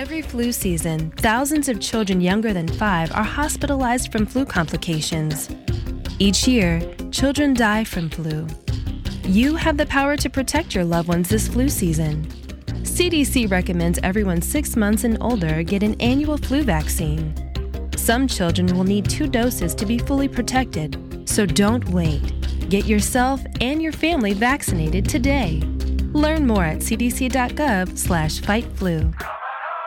Every flu season, thousands of children younger than 5 are hospitalized from flu complications. Each year, children die from flu. You have the power to protect your loved ones this flu season. CDC recommends everyone 6 months and older get an annual flu vaccine. Some children will need 2 doses to be fully protected, so don't wait. Get yourself and your family vaccinated today. Learn more at cdc.gov/fightflu.